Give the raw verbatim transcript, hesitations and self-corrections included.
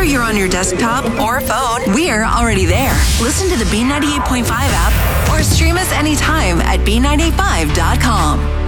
Whether you're on your desktop or phone, we're already there. Listen to the B ninety-eight point five app or stream us anytime at B nine eight five dot com.